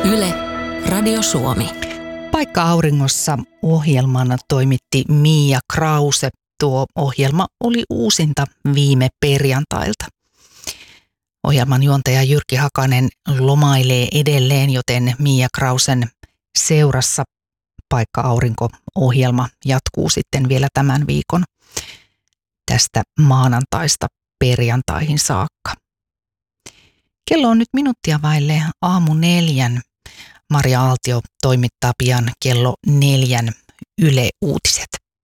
Yle, Radio Suomi. Paikka auringossa ohjelmana toimitti Mia Krause. Tuo ohjelma oli uusinta viime perjantailta. Ohjelman juontaja Jyrki Hakanen lomailee edelleen, joten Mia Krausen seurassa Paikka aurinko-ohjelma jatkuu sitten vielä tämän viikon tästä maanantaista perjantaihin saakka. Kello on nyt minuuttia vaille 3:00. Maria Aaltio toimittaa pian kello 4 Yle Uutiset.